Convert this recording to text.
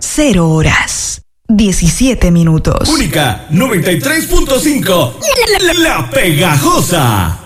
0 horas 17 minutos. Única 93.5. La Pegajosa.